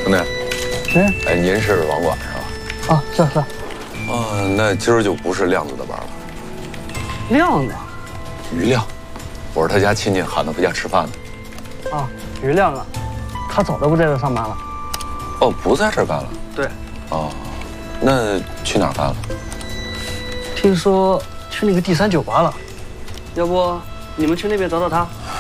兄弟，哎，您是网管是吧？ 啊，是。 哦，那今儿就不是亮子的班了。 亮子？ 于亮，我是他家亲戚，喊他回家吃饭呢。 啊，于亮啊，他早都不在这上班了。 哦，不在这儿干了。 对。 哦，那去哪儿干了？ 听说去那个第3酒吧了，要不你们去那边找找他？